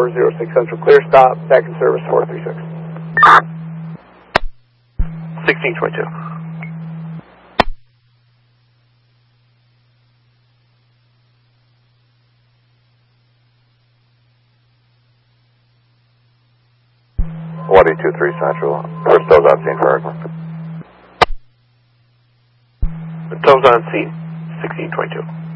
406 Central, clear stop, back in service 436. 1622. What 823 Central, we're still on scene for Arkland. Tones on scene, 1622.